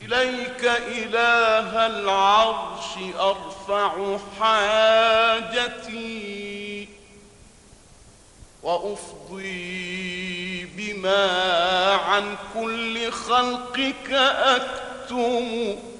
إليك إله العرش أرفع حاجتي، وأفضي بما عن كل خلقك أكتم.